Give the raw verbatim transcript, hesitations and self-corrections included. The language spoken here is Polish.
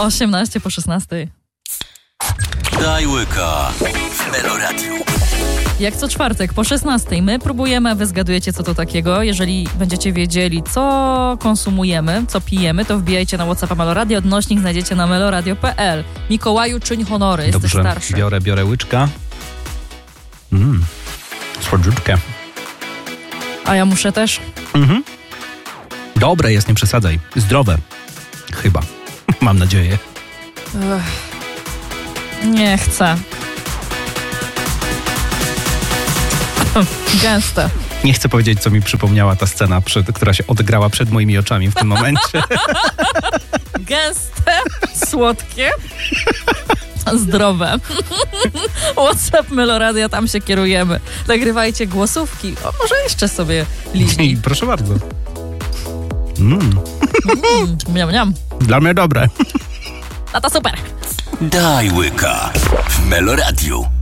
osiemnaście po szesnastej. Daj łyka w Meloradiu. Jak co czwartek po szesnastej my próbujemy, a wy zgadujecie, co to takiego. Jeżeli będziecie wiedzieli, co konsumujemy, co pijemy, to wbijajcie na WhatsAppa Meloradio. Odnośnik znajdziecie na meloradio kropka pe el. Mikołaju, czyń honory, jesteś Dobrze, starszy. biorę, biorę łyczka. Mmm, słodziutkie. A ja muszę też. Mhm. Dobre jest, nie przesadzaj. Zdrowe. Chyba. Mam nadzieję. Ech. Nie chcę. Gęste. Nie chcę powiedzieć, co mi przypomniała ta scena, przed, która się odegrała przed moimi oczami w tym momencie. Gęste, słodkie, zdrowe. WhatsApp Meloradia, tam się kierujemy. Nagrywajcie głosówki. O, może jeszcze sobie liźnij. I proszę bardzo. Mm. Mm, miam, miam. Dla mnie dobre. No to super. Daj łyka w Meloradiu.